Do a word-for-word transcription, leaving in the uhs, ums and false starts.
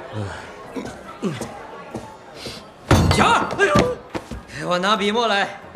小二，哎呦，给我拿笔墨来。